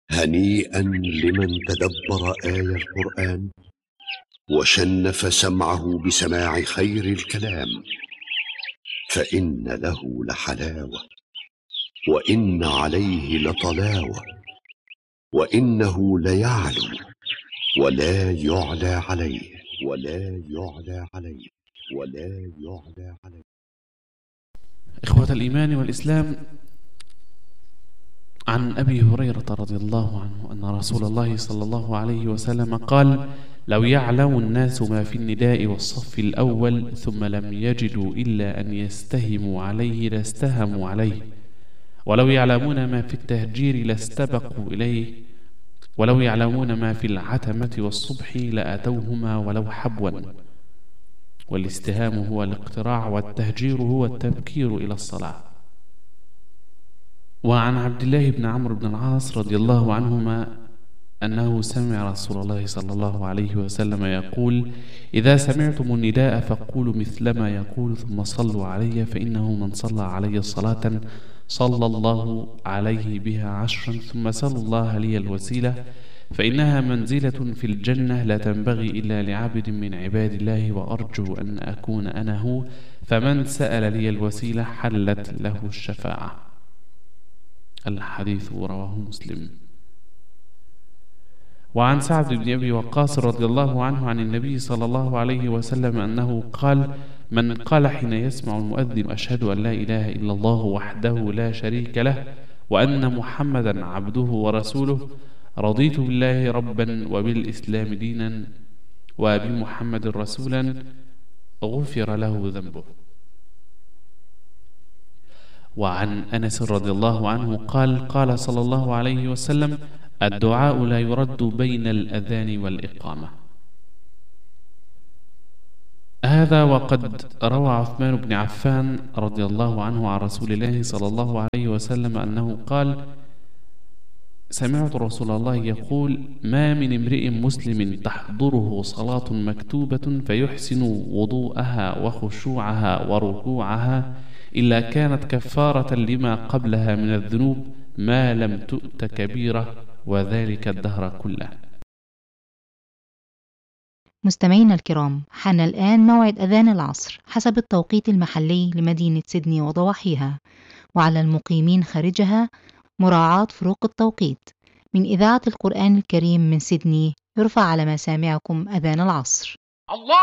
هنيئا لمن تدبر آي القرآن وشنف سمعه بسماع خير الكلام، فإن له لحلاوة وإن عليه لطلاوة، وإنه ليعلو ولا يعلى عليه ولا يعلى عليه ولا يعلى عليه. إخوة الإيمان والإسلام، عن أبي هريرة رضي الله عنه أن رسول الله صلى الله عليه وسلم قال: لو يعلم الناس ما في النداء والصف الأول ثم لم يجدوا إلا أن يستهموا عليه لاستهموا عليه، ولو يعلمون ما في التهجير لاستبقوا إليه، ولو يعلمون ما في العتمة والصبح لأتوهما ولو حبوا. والاستهام هو الاقتراع، والتهجير هو التبكير إلى الصلاة. وعن عبد الله بن عمرو بن العاص رضي الله عنهما أنه سمع رسول الله صلى الله عليه وسلم يقول: إذا سمعتم النداء فقولوا مثلما يقول ثم صلوا علي، فإنه من صلى علي صلاة صلى الله عليه بها 10، ثم سلوا الله لي الوسيلة، فإنها منزلة في الجنة لا تنبغي إلا لعبد من عباد الله، وأرجو أن أكون أنا هو، فمن سأل لي الوسيلة حلت له الشفاعة. الحديث رواه مسلم. وعن سعد بن أبي وقاص رضي الله عنه عن النبي صلى الله عليه وسلم أنه قال: من قال حين يسمع المؤذن: أشهد أن لا إله إلا الله وحده لا شريك له وأن محمدا عبده ورسوله، رضيت بالله ربا وبالإسلام دينا وبمحمد رسولا، غفر له ذنبه. وعن أنس رضي الله عنه قال: قال صلى الله عليه وسلم: الدعاء لا يرد بين الأذان والإقامة. هذا وقد روى عثمان بن عفان رضي الله عنه عن رسول الله صلى الله عليه وسلم أنه قال: سمعت رسول الله يقول: ما من امرئ مسلم تحضره صلاة مكتوبة فيحسن وضوءها وخشوعها وركوعها إلا كانت كفارة لما قبلها من الذنوب ما لم تؤت كبيرة، وذلك الدهر كله. مستمعينا الكرام، حان الآن موعد أذان العصر حسب التوقيت المحلي لمدينة سيدني وضواحيها، وعلى المقيمين خارجها مراعاة فروق التوقيت. من إذاعة القرآن الكريم من سيدني يرفع على مسامعكم أذان العصر. الله